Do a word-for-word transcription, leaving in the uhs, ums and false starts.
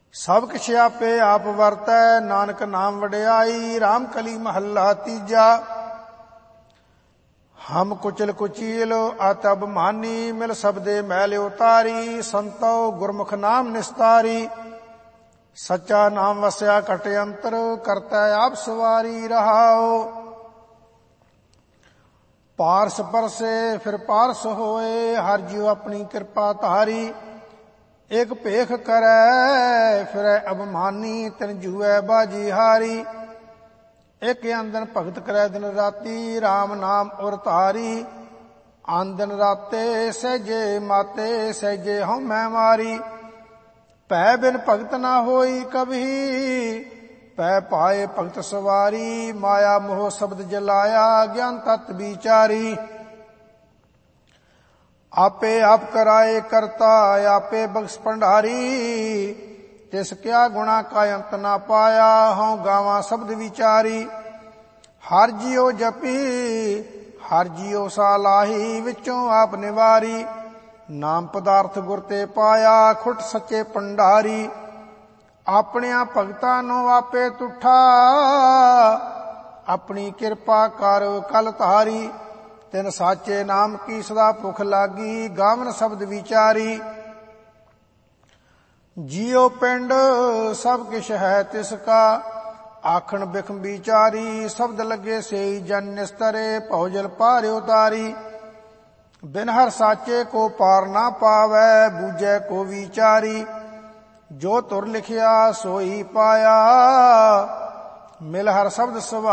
ਸਭ ਕਿਛ ਆਪੇ ਆਪ ਵਰਤੈ, ਨਾਨਕ ਨਾਮ ਵਡਿਆਈ। ਰਾਮ ਕਲੀ ਮਹੱਲਾ ਤੀਜਾ। ਹਮ ਕੁਚਲ ਕੁਚੀਲ ਅਤਿ ਅਭਿਮਾਨੀ, ਮਿਲ ਸਬਦੇ ਮੈਲ ਉਤਾਰੀ। ਸੰਤੋ ਗੁਰਮੁਖ ਨਾਮ ਨਿਸਤਾਰੀ, ਸੱਚਾ ਨਾਮ ਵਸਿਆ ਘਟ ਅੰਤਰ। ਕਰਤੈ ਆਪ ਸਵਾਰੀ ਰਹਾਓ, ਪਾਰਸ ਪਰਸੇ ਫਿਰ ਪਾਰਸ ਹੋਏ। ਹਰ ਜੀਉ ਆਪਣੀ ਕਿਰਪਾ ਧਾਰੀ, ਇਕ ਭੇਖ ਕਰੈ ਫਿਰੈ ਅਭਿਮਾਨੀ। ਤਿਨ ਜੂਐ ਬਾਜੀ ਹਾਰੀ, ਇਕ ਅੰਦਨ ਭਗਤ ਕਰੈ ਦਿਨ ਰਾਤੀ। ਰਾਮ ਨਾਮ ਉਰ ਧਾਰੀ, ਆਂਦਨ ਰਾਤੇ ਸਹਿਜੇ ਮਾਤੇ। ਸਹਿਜੇ ਹਉਮੈ ਮਾਰੀ, ਭੈ ਬਿਨ ਭਗਤ ਨਾ ਹੋਈ ਕਬਹੀ। ਪੈ ਪਾਏ ਭਗਤ ਸਵਾਰੀ, ਮਾਇਆ ਮੋਹ ਸ਼ਬਦ ਜਲਾਇਆ। ਗਿਆਨ ਤਤ ਵਿਚਾਰੀ, ਆਪੇ ਆਪ ਕਰਾਏ ਕਰਤਾ। ਆਪੇ ਬਖਸ਼ ਭੰਡਾਰੀ, ਤਿਸ ਕਿਆ ਗੁਣਾ ਕਾ ਅੰਤ ਨਾ ਪਾਇਆ। ਹਉ ਗਾਵਾਂ ਸ਼ਬਦ ਵਿਚਾਰੀ, ਹਰ ਜੀਉ ਜਪੀ ਹਰ ਜੀਉ ਸਾਲਾਹੀ। ਵਿੱਚੋਂ ਆਪ ਨਿਵਾਰੀ, ਨਾਮ ਪਦਾਰਥ ਗੁਰ ਤੇ ਪਾਇਆ। ਖੁੱਟ ਸੱਚੇ ਭੰਡਾਰੀ, ਆਪਣਿਆਂ ਭਗਤਾਂ ਨੂੰ ਆਪੇ ਤੁਠਾ। ਆਪਣੀ ਕਿਰਪਾ ਕਰ ਕਲ ਧਾਰੀ, ਤਿਨ ਸਾਚੇ ਨਾਮ ਕੀ ਸਦਾ ਭੁਖ ਲਾਗੀ। ਗਾਵਨ ਸ਼ਬਦ ਵਿਚਾਰੀ, ਜੀਉ ਪਿੰਡ ਸਭ ਕਿਛ ਹੈ ਤਿਸ ਕਾ। ਆਖਣ ਬਿਖਮ ਵਿਚਾਰੀ, ਸ਼ਬਦ ਲੱਗੇ ਸੇਈ ਜਨ ਨਿਸਤਰੇ। ਭਉਜਲ ਪਾਰ ਉਤਾਰੀ, ਬਿਨ ਹਰ ਸਾਚੇ ਕੋ ਪਾਰ ਨਾ ਪਾਵੈ। ਬੂਝੈ ਕੋ ਵਿਚਾਰੀ, ਜੋ ਤੁਰ ਲਿਖਿਆ ਸੋਈ ਪਾਇਆ। ਮਿਲ ਹਰ ਸ਼ਬਦ ਸਵਾ